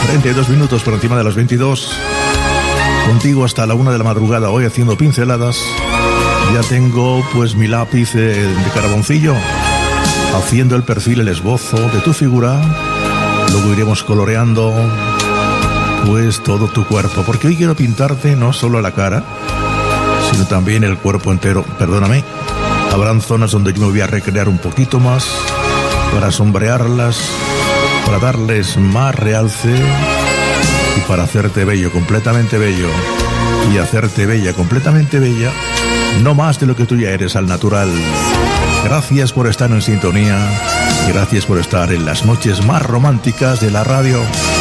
32 minutos por encima de las 22. Contigo hasta la 1 de la madrugada, hoy haciendo pinceladas. Ya tengo pues mi lápiz de carboncillo, haciendo el perfil, el esbozo de tu figura. Luego iremos coloreando pues todo tu cuerpo, porque hoy quiero pintarte no solo la cara, sino también el cuerpo entero. Perdóname, habrán zonas donde yo me voy a recrear un poquito más para sombrearlas, para darles más realce y para hacerte bello, completamente bello, y hacerte bella, completamente bella, no más de lo que tú ya eres al natural. Gracias por estar en sintonía y gracias por estar en las noches más románticas de la radio.